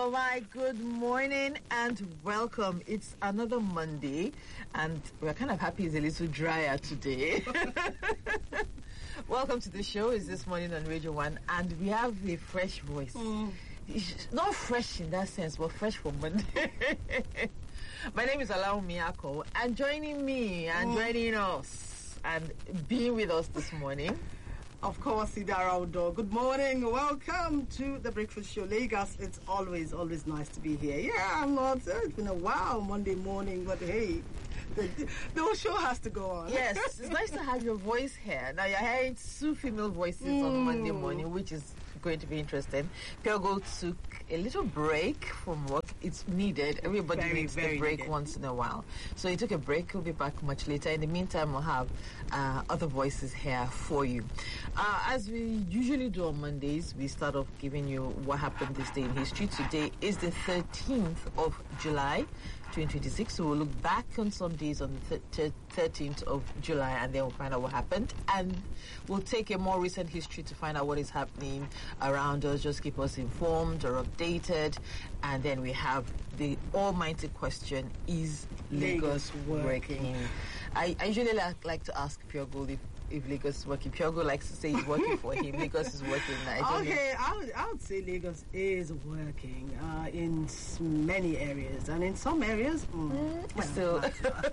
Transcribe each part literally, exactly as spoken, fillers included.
All right, good morning and welcome. It's another Monday, and we're kind of happy it's a little drier today. Welcome to the show. It's This Morning on Radio One, and we have a fresh voice. Mm. It's not fresh in that sense, but fresh for Monday. My name is Alao Miyako, and joining me and mm. joining us and being with us this morning, of course, Idara Odo. Good morning. Welcome to the Breakfast Show, Lagos. It's always, always nice to be here. Yeah, I'm not. It's been a while Monday morning, but hey, the, the whole show has to go on. Yes, it's nice to have your voice here. Now you're hearing two female voices mm. on Monday morning, which is going to be interesting. Piogo took a little break from work. It's needed. Everybody very, needs very a break needed. Once in a while. So he took a break. He'll be back much later. In the meantime, we'll have uh, other voices here for you. Uh, as we usually do on Mondays, we start off giving you what happened this day in history. Today is the thirteenth of July, twenty twenty-six. So we'll look back on some days on the thirteenth of July, and then we'll find out what happened. And we'll take a more recent history to find out what is happening around us, just keep us informed or updated. And then we have the almighty question, is Lagos, Lagos working? working? I, I usually like, like to ask Piogo if, if Lagos is working. Piogo likes to say it's working for him. Lagos is working. I okay, I would, I would say Lagos is working uh, in many areas. And in some areas, mm, mm, well, still.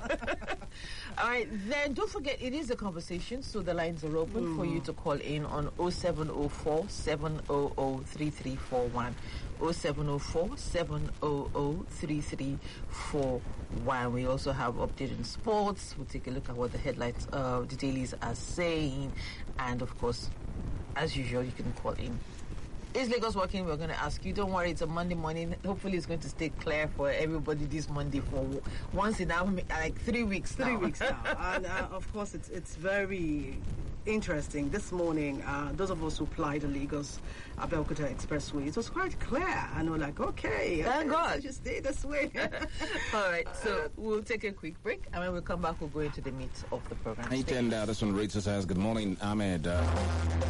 All right, then don't forget, it is a conversation, so the lines are open mm. for you to call in on oh seven oh four, seven oh oh, three three four one. oh seven oh four, seven oh oh, three three four one. We also have updated sports. We'll take a look at what the headlines, uh, the dailies are saying. And of course, as usual, you can call in. Is Lagos working? We're going to ask you. Don't worry, it's a Monday morning. Hopefully, it's going to stay clear for everybody this Monday for once in our, like three weeks now. Three weeks now. And uh, of course, it's it's very interesting. This morning, uh, those of us who applied the Lagos Abeokuta Expressway, it was quite clear. And we're like, okay, thank God, I should stay this way. All right, so we'll take a quick break, and when we come back, we'll go into the meat of the program. eight ten, uh, this one reads us as good morning, Ahmed. Uh,